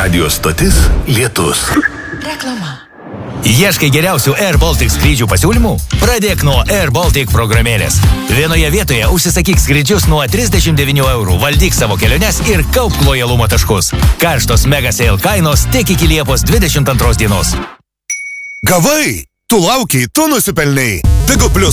Radio stotis Lietus. Reklama. Ieškai geriausių Air Baltic skrydžių pasiūlymų? Pradėk nuo Air Baltic programėlės. Vienoje vietoje užsisakyk skrydžius nuo 39 €, valdyk savo keliones ir kaupk lojalumo taškus. Karštos mega sale kainos tik iki Liepos 22 dienos. Gavai! Tu laukiai, tu nusipelnei. Tegu Plius